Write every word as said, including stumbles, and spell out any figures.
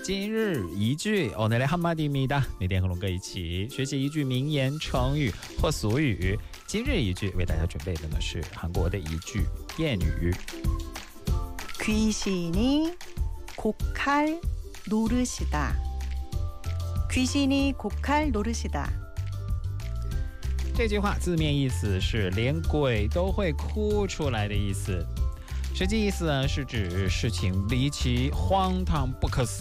今日一句오늘의 한마디입니다。每天和龙哥一起学习一句名言、成语或俗语。今日一句为大家准备的呢是韩国的一句谚语。 귀신이 고칼 노릇이다. 귀신이 고칼 노릇이다. 这句话字面意思是连鬼都会哭出来的意思，实际意思呢是指事情离奇、荒唐、不可思